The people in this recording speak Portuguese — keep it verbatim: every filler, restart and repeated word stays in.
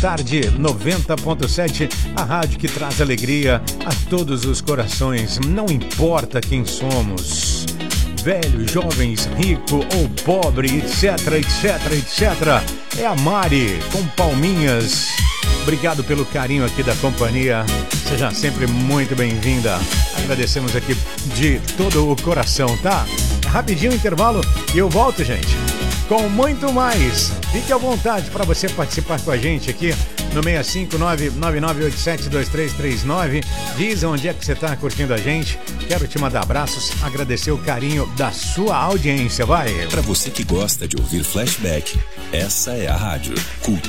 Tarde noventa ponto sete, a rádio que traz alegria a todos os corações, não importa quem somos, velho, jovens, rico ou pobre, etc, etc, etcétera. É a Mari com palminhas. Obrigado pelo carinho aqui da companhia. Seja sempre muito bem-vinda. Agradecemos aqui de todo o coração, tá? Rapidinho intervalo e eu volto, gente, com muito mais. Fique à vontade para você participar com a gente aqui no seis cinco nove, nove nove oito sete, dois três três nove. Diz onde é que você está curtindo a gente. Quero te mandar abraços, agradecer o carinho da sua audiência, vai. Para você que gosta de ouvir Flashback, essa é a rádio Cultura